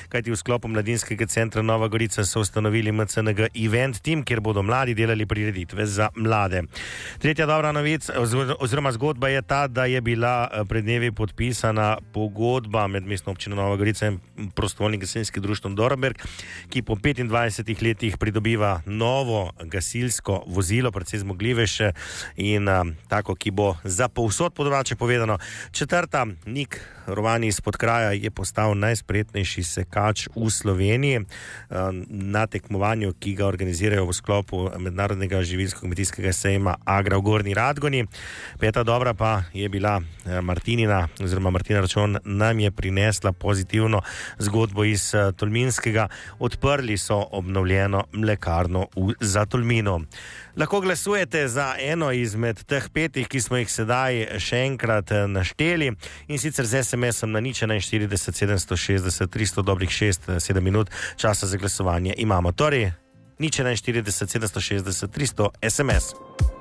kajti v sklopu Mladinskega centra Nova Gorica so ustanovili MCNG Event Team, kjer bodo mladi delali prireditve za mlade. Tretja dobra novica oziroma zgodba je ta, da je bila pred dnevi podpisana pogodba med Mestno občino Nova Gorica in prostovoljnim gasilskim društvom Dornberg, ki po 25 letih pridobiva novo gasilsko vozilo, precej zmogljivejše in tako, ki bo za povsod, po domače povedano. Četrta, Nik Rovani izpod kraja je postal najspretnejši sekač v Sloveniji na tekmovanju, ki ga organizirajo v sklopu mednarodnega živilsko-kmetijskega sejma Agra v Gornji Radgoni. Peta dobra pa je bila Martina Račon nam je prinesla pozitivno zgodbo iz Tolminskega. Odprli so obnovljeno mlekarno v Zatolminu. Lahko glasujete za eno izmed teh petih, ki smo jih sedaj še enkrat našteli, in sicer z SMS-om na 041 760 300, dobrih 6-7 minut časa za glasovanje imamo. Torej, 041 760 300 SMS.